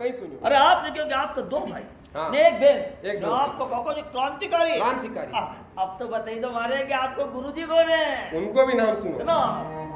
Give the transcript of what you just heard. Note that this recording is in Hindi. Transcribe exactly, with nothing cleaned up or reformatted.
नहीं सुनी। अरे आपने क्योंकि आप तो दो भाई हाँ। ने एक बहन, एक जो बहन। आपको कहो जो क्रांतिकारी क्रांतिकारी। अब तो बताइए तो मारे कि आपको गुरुजी कौन है? उनको भी नाम सुनो। ना